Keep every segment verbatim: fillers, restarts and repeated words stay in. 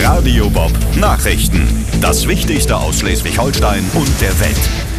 Radio Bob Nachrichten. Das Wichtigste aus Schleswig-Holstein und der Welt.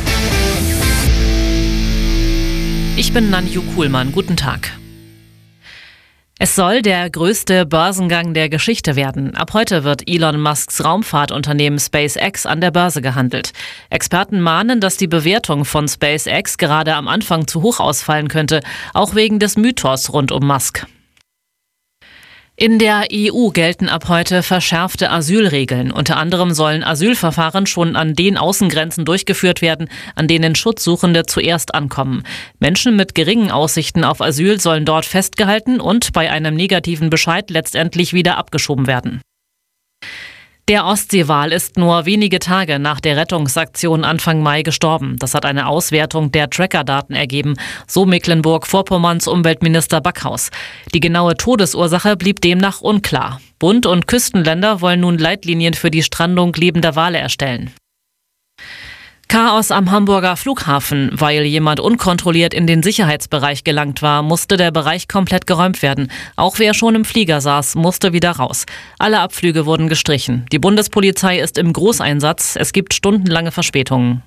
Ich bin Nanju Kuhlmann. Guten Tag. Es soll der größte Börsengang der Geschichte werden. Ab heute wird Elon Musks Raumfahrtunternehmen SpaceX an der Börse gehandelt. Experten mahnen, dass die Bewertung von SpaceX gerade am Anfang zu hoch ausfallen könnte, auch wegen des Mythos rund um Musk. In der E U gelten ab heute verschärfte Asylregeln. Unter anderem sollen Asylverfahren schon an den Außengrenzen durchgeführt werden, an denen Schutzsuchende zuerst ankommen. Menschen mit geringen Aussichten auf Asyl sollen dort festgehalten und bei einem negativen Bescheid letztendlich wieder abgeschoben werden. Der Ostseewal ist nur wenige Tage nach der Rettungsaktion Anfang Mai gestorben. Das hat eine Auswertung der Trackerdaten ergeben, so Mecklenburg-Vorpommerns Umweltminister Backhaus. Die genaue Todesursache blieb demnach unklar. Bund und Küstenländer wollen nun Leitlinien für die Strandung lebender Wale erstellen. Chaos am Hamburger Flughafen. Weil jemand unkontrolliert in den Sicherheitsbereich gelangt war, musste der Bereich komplett geräumt werden. Auch wer schon im Flieger saß, musste wieder raus. Alle Abflüge wurden gestrichen. Die Bundespolizei ist im Großeinsatz. Es gibt stundenlange Verspätungen.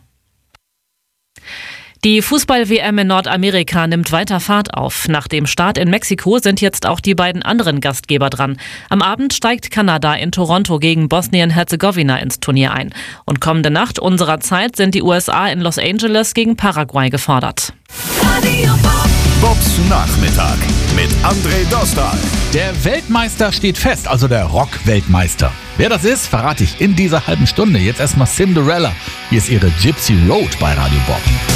Die Fußball-W M in Nordamerika nimmt weiter Fahrt auf. Nach dem Start in Mexiko sind jetzt auch die beiden anderen Gastgeber dran. Am Abend steigt Kanada in Toronto gegen Bosnien-Herzegowina ins Turnier ein. Und kommende Nacht unserer Zeit sind die U S A in Los Angeles gegen Paraguay gefordert. Bobs Nachmittag mit André Dostal. Der Weltmeister steht fest, also der Rock-Weltmeister. Wer das ist, verrate ich in dieser halben Stunde. Jetzt erstmal Cinderella. Hier ist ihre Gypsy Road bei Radio Bob.